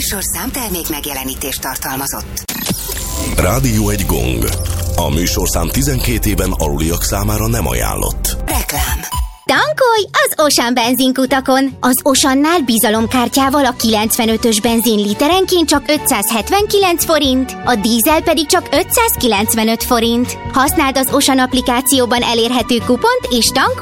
műsorszám termék megjelenítést tartalmazott. Rádió egy gong. A műsorszám 12 éven aluliak számára nem ajánlott. Reklám. Tankolj az Ocean benzinkutakon! Az Oceannál bizalomkártyával a 95-ös benzin literenként csak 579 forint, a dízel pedig csak 595 forint. Használd az Ocean applikációban elérhető kupont és tankolj